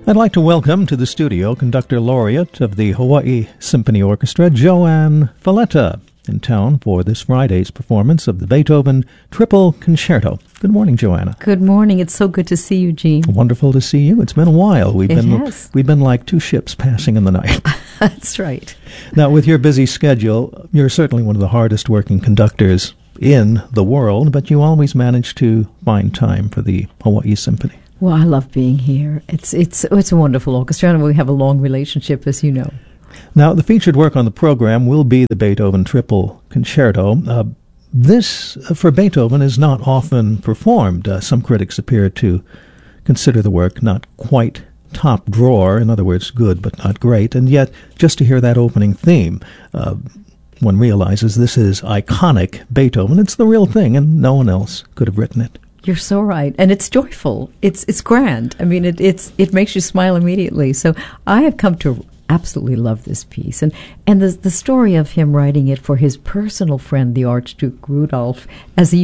I'd like to welcome to the studio Conductor Laureate of the Hawaii Symphony Orchestra, Joanne Falletta, in town for this Friday's performance of the Beethoven Triple Concerto. Good morning, Joanna. Good morning. It's so good to see you, Gene. Wonderful to see you. It's been a while. We've been like two ships passing in the night. That's right. Now, with your busy schedule, you're certainly one of the hardest working conductors in the world, but you always manage to find time for the Hawaii Symphony. Well, I love being here. It's a wonderful orchestra, and we have a long relationship, as you know. Now, the featured work on the program will be the Beethoven Triple Concerto. This, for Beethoven, is not often performed. Some critics appear to consider the work not quite top drawer, in other words, good but not great, and yet, just to hear that opening theme, one realizes this is iconic Beethoven. It's the real thing, and no one else could have written it. You're so right, and it's joyful. It's grand. I mean, it makes you smile immediately. So I have come to absolutely love this piece, and the story of him writing it for his personal friend, the Archduke Rudolph, as a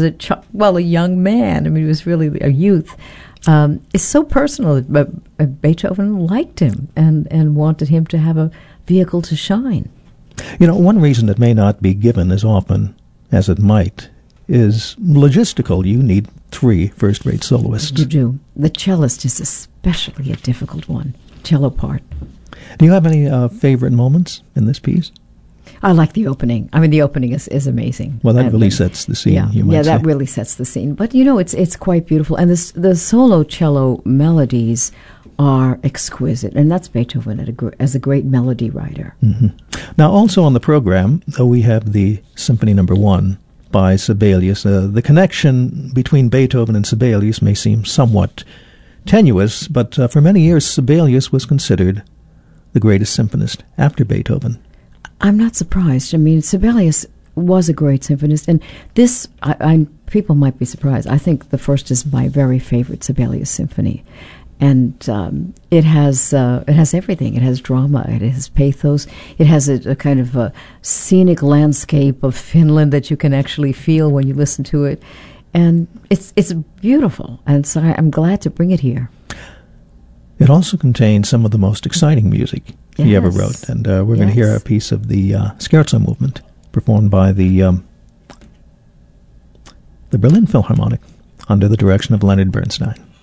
young man. I mean, he was really a youth. It's so personal. But Beethoven liked him and wanted him to have a vehicle to shine. You know, one reason it may not be given as often as it might is logistical. You need 3 first-rate soloists. You do. The cellist is especially a difficult one, cello part. Do you have any favorite moments in this piece? I like the opening. I mean, the opening is amazing. Well, that really sets the scene, you might say. Yeah, that really sets the scene. But, you know, it's quite beautiful. And the solo cello melodies are exquisite, and that's Beethoven as a great melody writer. Mm-hmm. Now, also on the program, we have the Symphony No. 1 by Sibelius. The connection between Beethoven and Sibelius may seem somewhat tenuous, but for many years Sibelius was considered the greatest symphonist after Beethoven. I'm not surprised. I mean, Sibelius was a great symphonist, and this, people might be surprised. I think the first is my very favorite Sibelius symphony. And it has everything. It has drama. It has pathos. It has a kind of a scenic landscape of Finland that you can actually feel when you listen to it, and it's beautiful. And so I'm glad to bring it here. It also contains some of the most exciting music he ever wrote, and we're going to hear a piece of the Scherzo movement performed by the Berlin Philharmonic under the direction of Leonard Bernstein.